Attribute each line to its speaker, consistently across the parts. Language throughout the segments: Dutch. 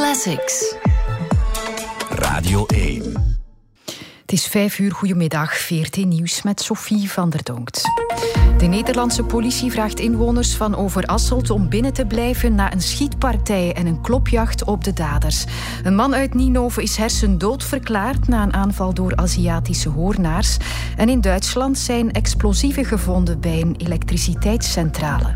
Speaker 1: Classics.
Speaker 2: Radio 1.
Speaker 3: Het is 5:00, goedemiddag, VRT Nieuws met Sophie van der Donkt. De Nederlandse politie vraagt inwoners van Overasselt om binnen te blijven na een schietpartij en een klopjacht op de daders. Een man uit Ninove is hersendood verklaard na een aanval door Aziatische hoornaars. En in Duitsland zijn explosieven gevonden bij een elektriciteitscentrale.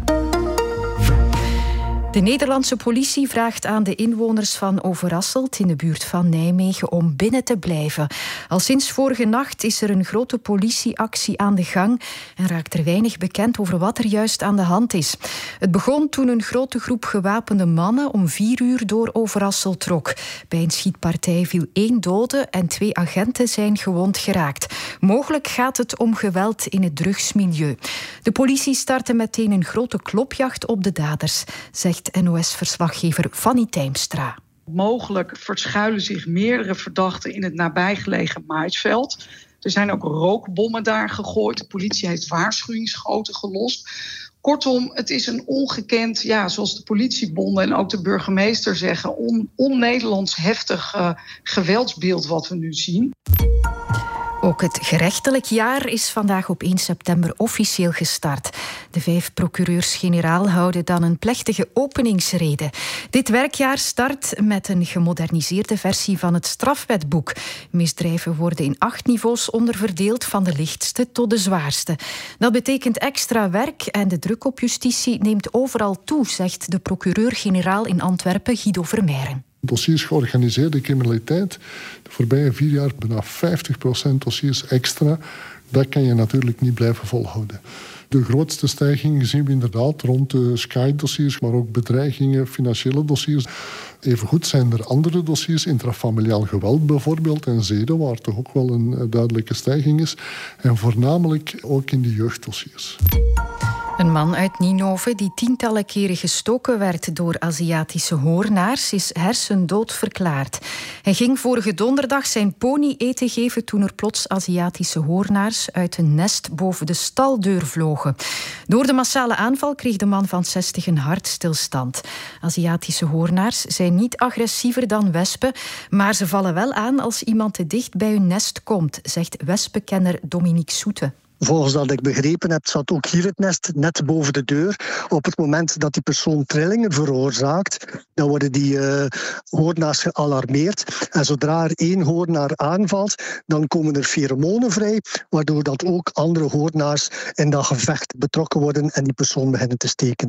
Speaker 3: De Nederlandse politie vraagt aan de inwoners van Overasselt in de buurt van Nijmegen om binnen te blijven. Al sinds vorige nacht is er een grote politieactie aan de gang en raakt er weinig bekend over wat er juist aan de hand is. Het begon toen een grote groep gewapende mannen om 4:00 door Overasselt trok. Bij een schietpartij viel 1 dode en 2 agenten zijn gewond geraakt. Mogelijk gaat het om geweld in het drugsmilieu. De politie startte meteen een grote klopjacht op de daders, zegt NOS-verslaggever Fanny Tijmstra.
Speaker 4: Mogelijk verschuilen zich meerdere verdachten in het nabijgelegen Maisveld. Er zijn ook rookbommen daar gegooid. De politie heeft waarschuwingsschoten gelost. Kortom, het is een ongekend, zoals de politiebonden en ook de burgemeester zeggen, on-Nederlands heftig geweldsbeeld wat we nu zien.
Speaker 3: Ook het gerechtelijk jaar is vandaag op 1 september officieel gestart. De 5 procureurs-generaal houden dan een plechtige openingsrede. Dit werkjaar start met een gemoderniseerde versie van het strafwetboek. Misdrijven worden in 8 niveaus onderverdeeld, van de lichtste tot de zwaarste. Dat betekent extra werk en de druk op justitie neemt overal toe, zegt de procureur-generaal in Antwerpen, Guido Vermeijren.
Speaker 5: Dossiers georganiseerde criminaliteit, de voorbije 4 jaar bijna 50% dossiers extra. Dat kan je natuurlijk niet blijven volhouden. De grootste stijging zien we inderdaad rond de Sky-dossiers, maar ook bedreigingen, financiële dossiers. Evengoed zijn er andere dossiers, intrafamiliaal geweld bijvoorbeeld en zeden, waar toch ook wel een duidelijke stijging is. En voornamelijk ook in de jeugddossiers.
Speaker 3: Een man uit Ninove die tientallen keren gestoken werd door Aziatische hoornaars is hersendood verklaard. Hij ging vorige donderdag zijn pony eten geven toen er plots Aziatische hoornaars uit een nest boven de staldeur vlogen. Door de massale aanval kreeg de man van 60 een hartstilstand. Aziatische hoornaars zijn niet agressiever dan wespen, maar ze vallen wel aan als iemand te dicht bij hun nest komt, zegt wespenkenner Dominique Soete.
Speaker 6: Volgens dat ik begrepen heb, zat ook hier het nest net boven de deur. Op het moment dat die persoon trillingen veroorzaakt, dan worden die hoornaars gealarmeerd. En zodra er 1 hoornaar aanvalt, dan komen er feromonen vrij, waardoor dat ook andere hoornaars in dat gevecht betrokken worden en die persoon beginnen te steken.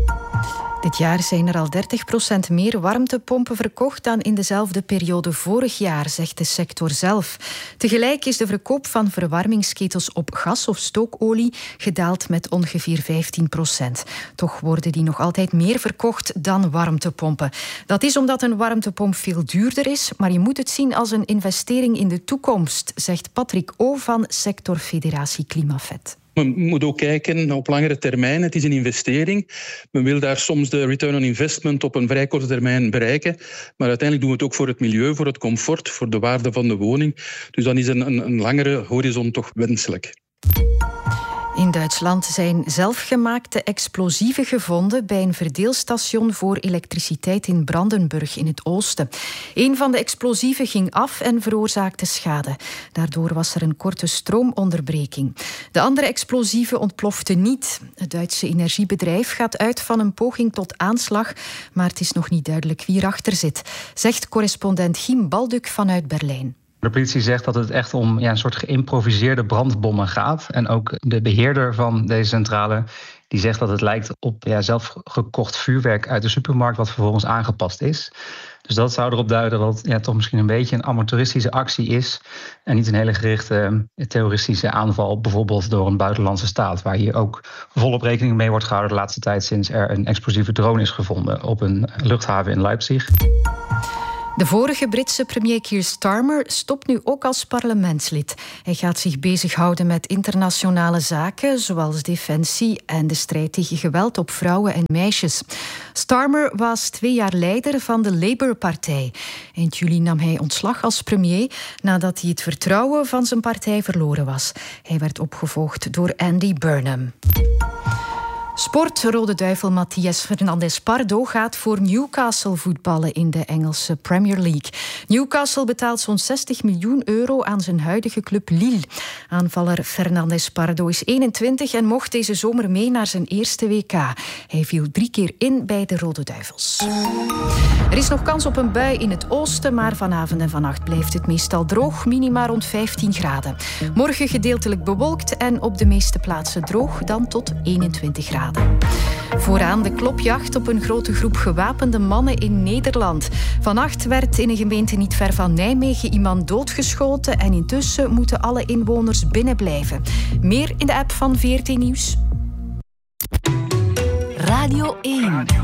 Speaker 3: Dit jaar zijn er al 30% meer warmtepompen verkocht dan in dezelfde periode vorig jaar, zegt de sector zelf. Tegelijk is de verkoop van verwarmingsketels op gas of stookolie gedaald met ongeveer 15%. Toch worden die nog altijd meer verkocht dan warmtepompen. Dat is omdat een warmtepomp veel duurder is, maar je moet het zien als een investering in de toekomst, zegt Patrick O. van sectorfederatie Klimafet.
Speaker 7: Men moet ook kijken op langere termijn. Het is een investering. Men wil daar soms de return on investment op een vrij korte termijn bereiken. Maar uiteindelijk doen we het ook voor het milieu, voor het comfort, voor de waarde van de woning. Dus dan is een langere horizon toch wenselijk.
Speaker 3: In Duitsland zijn zelfgemaakte explosieven gevonden bij een verdeelstation voor elektriciteit in Brandenburg in het oosten. Een van de explosieven ging af en veroorzaakte schade. Daardoor was er een korte stroomonderbreking. De andere explosieven ontploften niet. Het Duitse energiebedrijf gaat uit van een poging tot aanslag, maar het is nog niet duidelijk wie erachter zit, zegt correspondent Giem Balduk vanuit Berlijn.
Speaker 8: De politie zegt dat het echt om een soort geïmproviseerde brandbommen gaat. En ook de beheerder van deze centrale die zegt dat het lijkt op zelf gekocht vuurwerk uit de supermarkt wat vervolgens aangepast is. Dus dat zou erop duiden dat het toch misschien een beetje een amateuristische actie is en niet een hele gerichte terroristische aanval, bijvoorbeeld door een buitenlandse staat, waar hier ook volop rekening mee wordt gehouden de laatste tijd sinds er een explosieve drone is gevonden op een luchthaven in Leipzig.
Speaker 3: De vorige Britse premier Keir Starmer stopt nu ook als parlementslid. Hij gaat zich bezighouden met internationale zaken, zoals defensie en de strijd tegen geweld op vrouwen en meisjes. Starmer was 2 jaar leider van de Labour-partij. Eind juli nam hij ontslag als premier nadat hij het vertrouwen van zijn partij verloren was. Hij werd opgevolgd door Andy Burnham. Sport. Rode Duivel Matías Fernández Pardo gaat voor Newcastle voetballen in de Engelse Premier League. Newcastle betaalt zo'n 60 miljoen euro aan zijn huidige club Lille. Aanvaller Fernández Pardo is 21 en mocht deze zomer mee naar zijn eerste WK. Hij viel 3 keer in bij de Rode Duivels. Er is nog kans op een bui in het oosten, maar vanavond en vannacht blijft het meestal droog, minima rond 15 graden. Morgen gedeeltelijk bewolkt en op de meeste plaatsen droog, dan tot 21 graden. Vooraan de klopjacht op een grote groep gewapende mannen in Nederland. Vannacht werd in een gemeente niet ver van Nijmegen iemand doodgeschoten en intussen moeten alle inwoners binnenblijven. Meer in de app van VRT Nieuws.
Speaker 2: Radio 1.